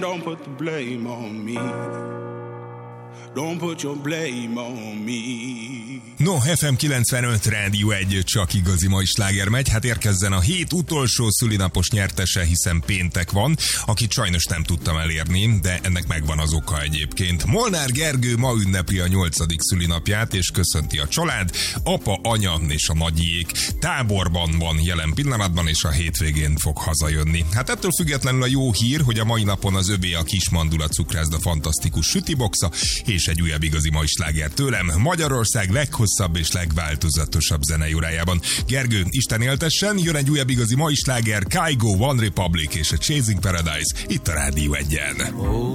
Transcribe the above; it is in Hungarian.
Don't put the blame on me. Don't put your blame on me. No, FM 95 Rádió 1, csak igazi mai sláger megy. Hát érkezzen a hét utolsó szülinapos nyertese, hiszen péntek van, akit sajnos nem tudtam elérni, de ennek megvan az oka egyébként. Molnár Gergő ma ünnepli a 8. szülinapját, és köszönti a család, apa, anya és a nagyiék. Táborban van jelen pillanatban, és a hétvégén fog hazajönni. Hát ettől függetlenül a jó hír, hogy a mai napon az övé a Kismandula Cukrászda fantasztikus sütiboxa, és egy újabb igazi mai sláger tőlem, Magyarország leghosszabb és legváltozatosabb zenei órájában. Gergő, Isten éltessen, jön egy újabb igazi mai sláger, Kygo, One Republic és a Chasing Paradise, itt a Rádió 1-en.